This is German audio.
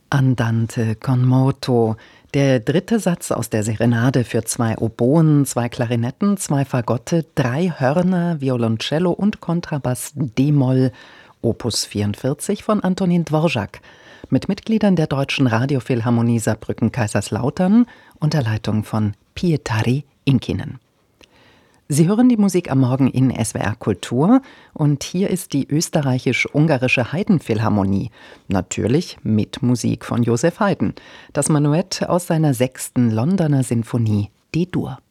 Andante con moto, der dritte Satz aus der Serenade für 2 Oboen, 2 Klarinetten, 2 Fagotte, 3 Hörner, Violoncello und Kontrabass d-Moll, Opus 44 von Antonin Dvorak, mit Mitgliedern der Deutschen Radiophilharmonie Saarbrücken-Kaiserslautern unter Leitung von Pietari Inkinen. Sie hören die Musik am Morgen in SWR Kultur und hier ist die österreichisch-ungarische Haydn-Philharmonie, natürlich mit Musik von Joseph Haydn, das Menuett aus seiner 6. Londoner Sinfonie D-Dur.